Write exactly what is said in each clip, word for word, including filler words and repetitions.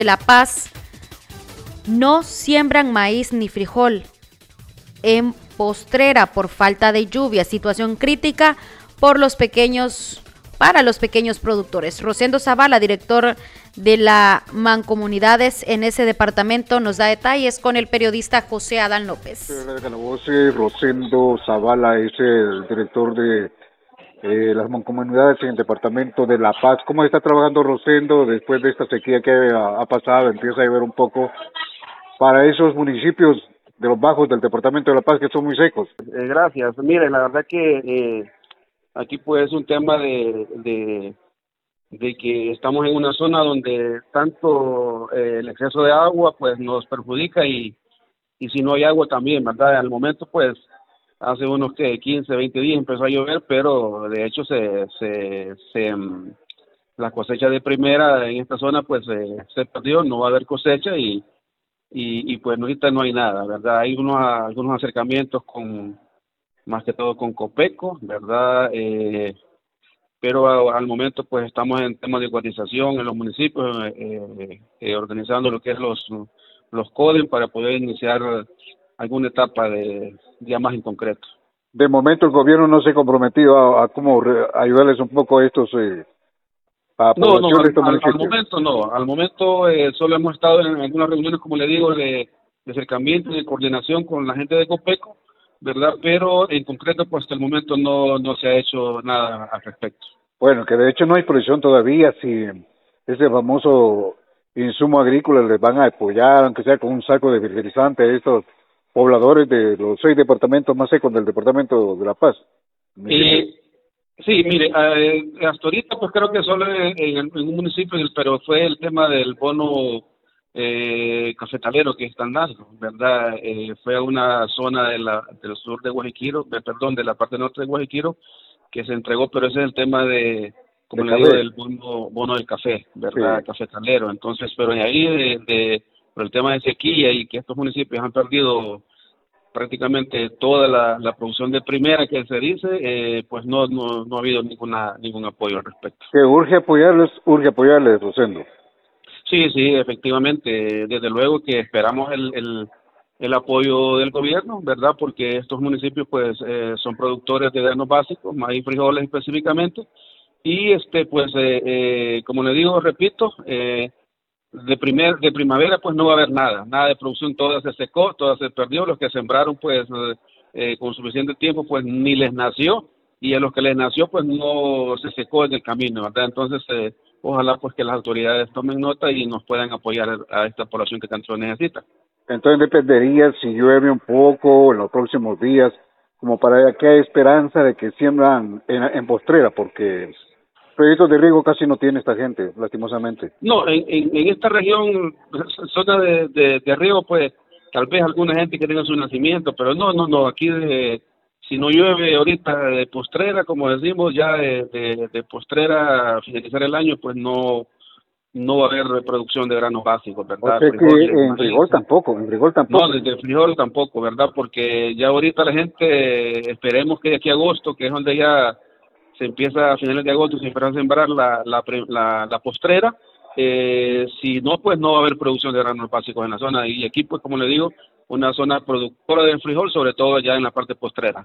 de La Paz no siembran maíz ni frijol en Postrera por falta de lluvia, situación crítica por los pequeños, para los pequeños productores. Rosendo Zavala, director de la Mancomunidades en ese departamento, nos da detalles con el periodista José Adán López. Rosendo Zavala es el director de eh, las Mancomunidades en el departamento de La Paz. ¿Cómo está trabajando Rosendo después de esta sequía que ha, ha pasado? Empieza a llover un poco para esos municipios de los bajos del departamento de La Paz que son muy secos. Eh, gracias. Mire, la verdad que eh, aquí pues es un tema de, de, de que estamos en una zona donde tanto eh, el exceso de agua pues nos perjudica y, y si no hay agua también, ¿verdad? Al momento pues hace unos que quince, veinte días empezó a llover, pero de hecho se, se, se la cosecha de primera en esta zona pues eh, se perdió, no va a haber cosecha y Y, y pues ahorita no hay nada, ¿verdad? Hay unos, algunos acercamientos con, más que todo con Copeco, ¿verdad? Eh, pero a, al momento pues estamos en temas de cotización en los municipios, eh, eh, organizando lo que es los, los CODEM para poder iniciar alguna etapa de ya más en concreto. De momento el gobierno no se ha comprometido a, a cómo re, ayudarles un poco a estos... Eh... No, no, al, al, al momento no, al momento eh, solo hemos estado en algunas reuniones, como le digo, de, de acercamiento y de coordinación con la gente de Copeco, ¿verdad? Pero en concreto, pues hasta el momento no, no se ha hecho nada al respecto. Bueno, que de hecho no hay presión todavía si ese famoso insumo agrícola les van a apoyar, aunque sea con un saco de fertilizante a estos pobladores de los seis departamentos más secos del departamento de La Paz. Y sí, mire, eh, hasta ahorita pues creo que solo en, en, en un municipio, pero fue el tema del bono eh, cafetalero que están dando, ¿verdad? Eh, fue a una zona de la, del sur de Guajiquiro, de, perdón, de la parte norte de Guajiquiro, que se entregó, pero ese es el tema de, como le digo, del bono, bono del café, ¿verdad? Sí. Cafetalero. Entonces, pero en ahí, de, de, por el tema de sequía y que estos municipios han perdido prácticamente toda la, la producción de primera que se dice, eh, pues no, no no ha habido ninguna ningún apoyo al respecto. Que urge apoyarles, urge apoyarles, Rosendo. Sí, sí, efectivamente, desde luego que esperamos el, el, el apoyo del gobierno, ¿verdad? Porque estos municipios pues eh, son productores de granos básicos, maíz y frijoles específicamente, y este pues eh, eh, como le digo, repito, eh, de primer de primavera pues no va a haber nada, nada de producción, toda se secó, toda se perdió, los que sembraron pues eh, con suficiente tiempo pues ni les nació, y a los que les nació pues no se secó en el camino, ¿verdad? Entonces eh, ojalá pues que las autoridades tomen nota y nos puedan apoyar a esta población que tanto necesita. Entonces dependería si llueve un poco en los próximos días, como para que haya esperanza de que siembran en, en Postrera, porque proyectos de riego casi no tiene esta gente, lastimosamente. No, en, en, en esta región, zona de, de, de riego, pues, tal vez alguna gente que tenga su nacimiento, pero no, no, no, aquí de, si no llueve ahorita de Postrera, como decimos, ya de, de, de Postrera a finalizar el año, pues no no va a haber producción de granos básicos, ¿verdad? O sea que en frijol tampoco, en frijol tampoco. No, desde frijol tampoco, ¿verdad? Porque ya ahorita la gente, esperemos que de aquí a agosto, que es donde ya se empieza a finales de agosto, se empieza a sembrar la, la, la, la postrera, eh, si no, pues no va a haber producción de granos básicos en la zona, y aquí, pues como le digo, una zona productora de frijol, sobre todo ya en la parte postrera.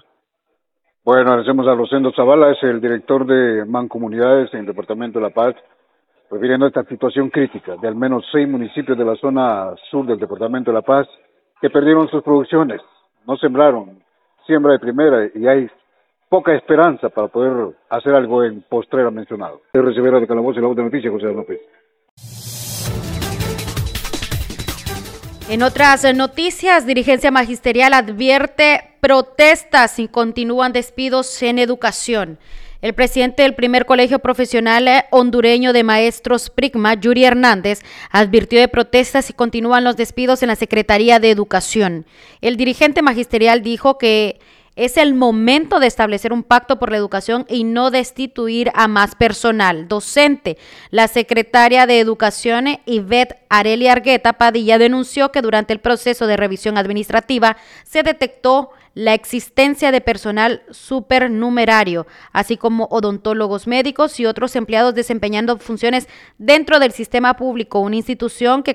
Bueno, agradecemos a Rosendo Zavala, es el director de Mancomunidades en el departamento de La Paz, refiriendo a esta situación crítica de al menos seis municipios de la zona sur del departamento de La Paz que perdieron sus producciones, no sembraron siembra de primera y hay poca esperanza para poder hacer algo en Postrera mencionado. Rivera de Calabozo y la voz de noticias, José López. En otras noticias, dirigencia magisterial advierte protestas y continúan despidos en educación. El presidente del primer colegio profesional hondureño de maestros Prigma, Yuri Hernández, advirtió de protestas y continúan los despidos en la Secretaría de Educación. El dirigente magisterial dijo que Es el momento de establecer un pacto por la educación y no destituir a más personal docente. La secretaria de Educación, Ivette Arelia Argueta Padilla, denunció que durante el proceso de revisión administrativa se detectó la existencia de personal supernumerario, así como odontólogos médicos y otros empleados desempeñando funciones dentro del sistema público, una institución que